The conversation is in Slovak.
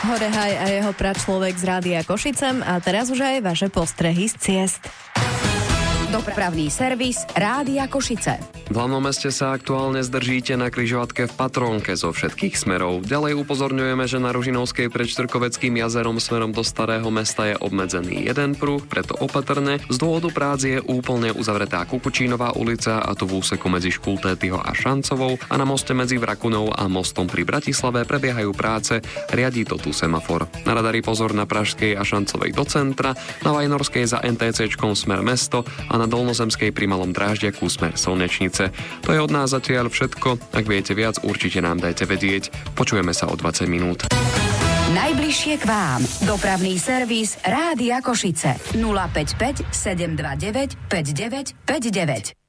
Horehaj a jeho pračlovek z Rádia Košice a teraz už aj vaše postrehy z ciest. Dopravný servis Rádia Košice. V hlavnom meste sa aktuálne zdržíte na križovatke v Patrónke zo všetkých smerov. Ďalej upozorňujeme, že na Ružinovskej pred Štvrkoveckým jazerom smerom do Starého mesta je obmedzený jeden pruh, preto opatrne. Z dôvodu prác je úplne uzavretá Kukučínová ulica, a to v úseku medzi Škultétyho a Šancovou, a na moste medzi Vrakunou a mostom pri Bratislave prebiehajú práce, riadí to tu semafor. Na radari pozor na Pražskej a Šancovej do centra, na Vajnorskej za NTCčkom smer mesto a na Dolnozemskej pri Malom Drážďaku smer Slnečnice. To je od nás zatiaľ všetko. Ak viete viac, určite nám dajte vedieť. Počujeme sa o 20 minút. Najbližšie k vám. Dopravný servis Rádia Košice. 055 729 5959.